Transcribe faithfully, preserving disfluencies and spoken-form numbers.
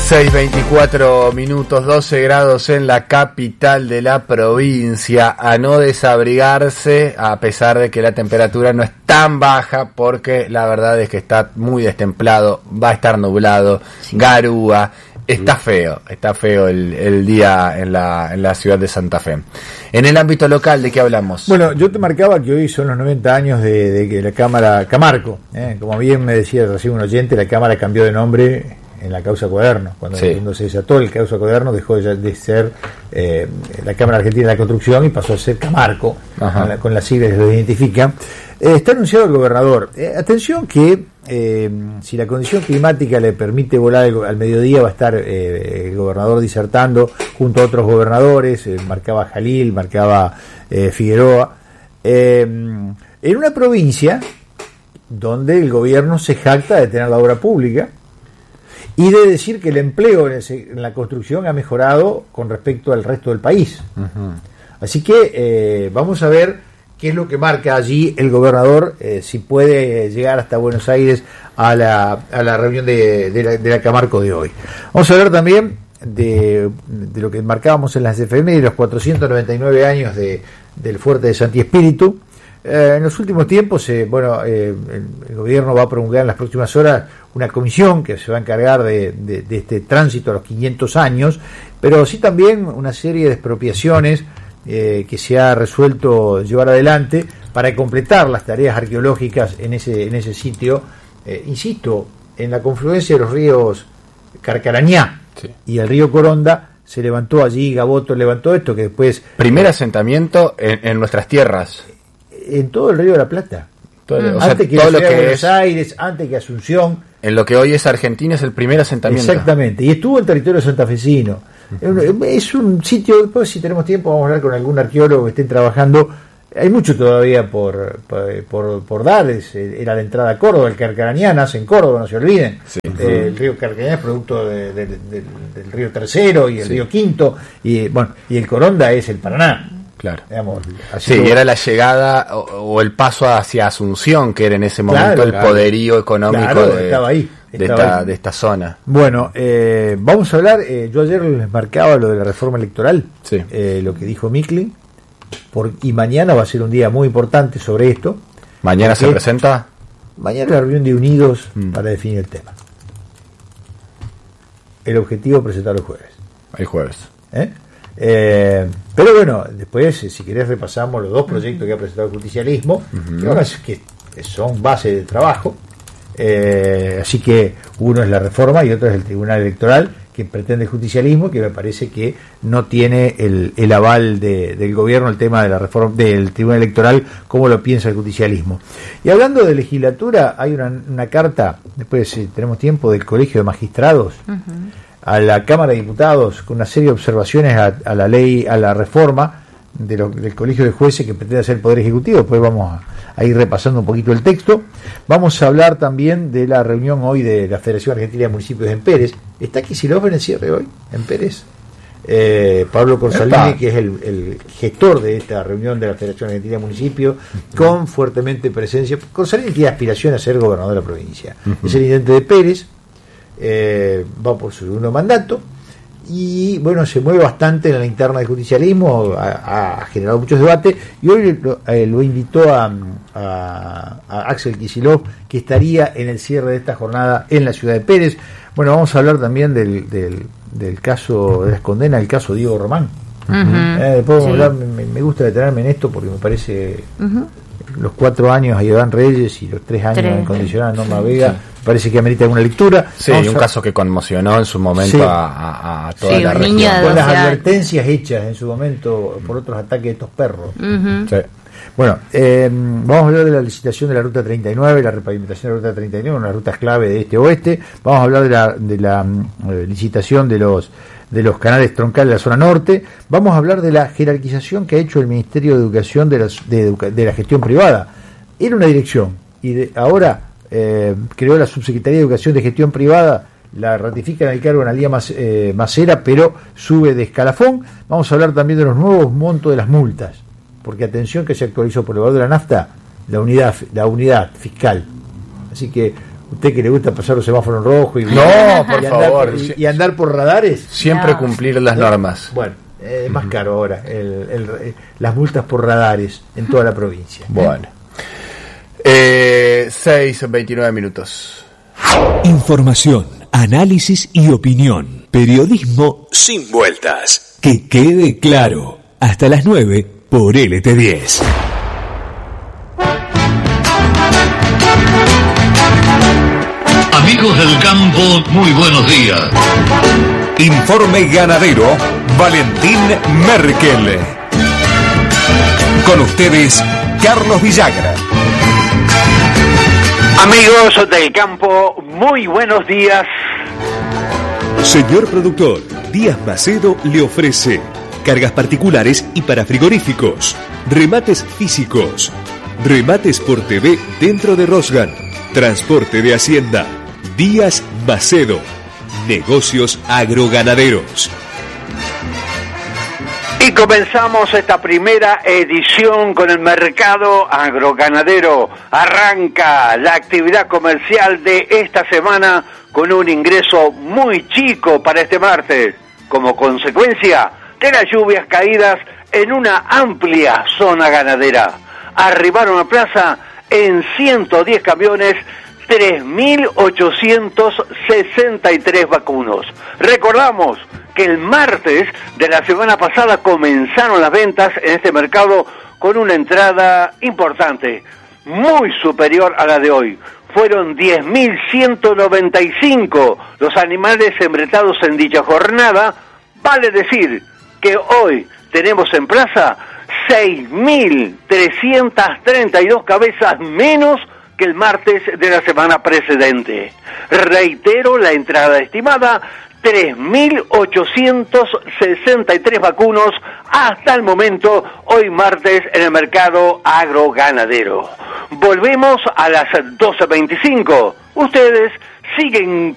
seis veinticuatro minutos, doce grados en la capital de la provincia. A no desabrigarse, a pesar de que la temperatura no es tan baja, porque la verdad es que está muy destemplado, va a estar nublado, sí. Garúa, está feo, está feo el, el día en la, en la ciudad de Santa Fe. En el ámbito local, ¿de qué hablamos? Bueno, yo te marcaba que hoy son los noventa años de, de que la Cámara Camarco, ¿eh? Como bien me decía recién un oyente, la Cámara cambió de nombre en la causa Cuaderno. Cuando, sí. cuando se desató el causa Cuaderno, dejó de, de ser eh, la Cámara Argentina de la Construcción y pasó a ser Camarco, con, la, con las siglas que lo identifican. Eh, está anunciado el gobernador. Eh, atención que eh, si la condición climática le permite volar el, al mediodía, va a estar eh, el gobernador disertando junto a otros gobernadores, eh, marcaba Jalil, marcaba eh, Figueroa, eh, en una provincia donde el gobierno se jacta de tener la obra pública y de decir que el empleo en, ese, en la construcción ha mejorado con respecto al resto del país. Uh-huh. Así que eh, vamos a ver qué es lo que marca allí el gobernador, eh, si puede llegar hasta Buenos Aires a la, a la reunión de, de, la, de la Camarco de hoy. Vamos a hablar también de, de lo que marcábamos en las F M, de los cuatrocientos noventa y nueve años de, del Fuerte de Santi Espíritu. Eh, en los últimos tiempos, eh, bueno, eh, el, el gobierno va a promulgar en las próximas horas una comisión que se va a encargar de, de, de este tránsito a los quinientos años, pero sí también una serie de expropiaciones eh, que se ha resuelto llevar adelante para completar las tareas arqueológicas en ese, en ese sitio, eh, insisto, en la confluencia de los ríos Carcarañá sí. y el río Coronda. Se levantó allí, Gaboto levantó esto que después... Primer asentamiento en, en nuestras tierras. En todo el Río de la Plata. Todo, mm. o sea, antes que todo lo que Buenos es, Aires, antes que Asunción. En lo que hoy es Argentina es el primer asentamiento. Exactamente, y estuvo en territorio santafesino. Uh-huh. Es un sitio, después si tenemos tiempo vamos a hablar con algún arqueólogo que estén trabajando. Hay mucho todavía por por, por, por dar. Es, era la entrada a Córdoba, el Carcarañá nace en Córdoba, no se olviden. Sí. Eh, el río Carcarañá es producto de, de, de, de, del río Tercero y el sí. río Quinto, y bueno, y el Coronda es el Paraná. Claro. Digamos, sí, como... era la llegada o, o el paso hacia Asunción, que era en ese momento claro, el claro. poderío económico claro, de, estaba ahí, de, estaba esta, ahí. de esta zona. Bueno, eh, vamos a hablar, eh, yo ayer les marcaba lo de la reforma electoral, sí. eh, lo que dijo Micklin, por, y mañana va a ser un día muy importante sobre esto. ¿Mañana se presenta? Mañana la reunión de Unidos mm. para definir el tema. El objetivo es presentarlo el jueves. El jueves. ¿Eh? Eh, pero bueno, después si querés repasamos los dos proyectos que ha presentado el justicialismo, uh-huh. que, que son base de trabajo, eh, así que uno es la reforma y otro es el Tribunal Electoral que pretende el justicialismo, que me parece que no tiene el, el aval de, del gobierno el tema de la reforma del Tribunal Electoral como lo piensa el justicialismo. Y hablando de legislatura, hay una, una carta, después si tenemos tiempo, del Colegio de Magistrados uh-huh. a la Cámara de Diputados con una serie de observaciones a, a la ley, a la reforma de lo, del Colegio de Jueces que pretende hacer el Poder Ejecutivo. Después vamos a, a ir repasando un poquito el texto. Vamos a hablar también de la reunión hoy de la Federación Argentina de Municipios en Pérez. ¿Está Kicillof en el cierre hoy, en Pérez? Eh, Pablo Corsalini, que es el, el gestor de esta reunión de la Federación Argentina de Municipios, con fuertemente presencia. Corsalini tiene aspiración a ser gobernador de la provincia. Uh-huh. Es el intendente de Pérez. Eh, va por su segundo mandato y bueno, se mueve bastante en la interna del justicialismo, ha, ha generado muchos debates y hoy lo, eh, lo invitó a, a, a Axel Kicillof, que estaría en el cierre de esta jornada en la ciudad de Pérez. Bueno, vamos a hablar también del, del, del caso de las condenas, el caso Diego Román. Uh-huh. eh, después sí. hablar, me, me gusta detenerme en esto porque me parece uh-huh. los cuatro años a Iván Reyes y los tres años tres. en condicional a Norma Vega, sí. parece que amerita alguna lectura. Sí, Vamos un a... caso que conmocionó en su momento sí. a, a, a toda sí, la región. Con las advertencias hechas en su momento por otros ataques de estos perros. Uh-huh. Sí. Bueno, eh, vamos a hablar de la licitación de la Ruta treinta y nueve, la repavimentación de la Ruta treinta y nueve, una ruta clave de este a oeste. Vamos a hablar de la, de la eh, licitación de los de los canales troncales de la zona norte. Vamos a hablar de la jerarquización que ha hecho el Ministerio de Educación de la, de, educa, de la gestión privada. Era una dirección y de, ahora eh, creó la Subsecretaría de Educación de Gestión Privada, la ratifica en el cargo Analía eh, Macera, pero sube de escalafón. Vamos a hablar también de los nuevos montos de las multas, porque atención que se actualizó por el valor de la nafta la unidad la unidad fiscal. Así que Usted que le gusta pasar los semáforos en rojo y, no, por y, favor. andar, y, y andar por radares. Siempre no. cumplir las normas. Bueno, eh, es más caro ahora el, el, el, las multas por radares en toda la provincia. Bueno. Eh, seis, veintinueve minutos. Información, análisis y opinión. Periodismo sin vueltas. Que quede claro. Hasta las nueve por L T diez. Amigos del campo, muy buenos días. Informe ganadero, Valentín Merkel. Con ustedes, Carlos Villagra. Amigos del campo, muy buenos días. Señor productor, Díaz Macedo le ofrece cargas particulares y para frigoríficos, remates físicos, remates por T V dentro de Rosgan, transporte de hacienda. Díaz Macedo, negocios agroganaderos. Y comenzamos esta primera edición con el mercado agroganadero. Arranca la actividad comercial de esta semana con un ingreso muy chico para este martes, como consecuencia de las lluvias caídas en una amplia zona ganadera. Arribaron a plaza en ciento diez camiones tres mil ochocientos sesenta y tres vacunos. Recordamos que el martes de la semana pasada comenzaron las ventas en este mercado con una entrada importante, muy superior a la de hoy. Fueron diez mil ciento noventa y cinco los animales embretados en dicha jornada. Vale decir que hoy tenemos en plaza seis mil trescientas treinta y dos cabezas menos que el martes de la semana precedente. Reitero la entrada estimada, tres mil ochocientos sesenta y tres vacunos hasta el momento, hoy martes, en el mercado agroganadero. Volvemos a las doce veinticinco. Ustedes siguen